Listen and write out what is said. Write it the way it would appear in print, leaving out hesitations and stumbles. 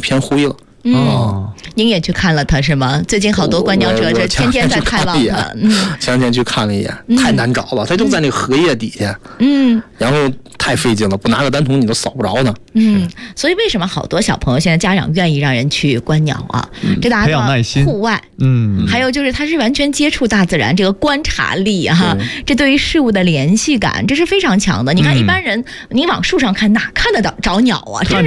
片灰了。 您也去看了它是吗？最近好多观鸟者这天天在探望它。 前天去看了一眼，太难找了，它就在那个荷叶底下。然后太费劲了，不拿个单筒你都扫不着呢。 所以为什么好多小朋友现在家长愿意让人去观鸟啊？这大家培养耐心， 户外，还有就是他是完全接触大自然，这个观察力啊，这对于事物的联系感，这是非常强的。你看一般人，你往树上看哪看得着鸟啊？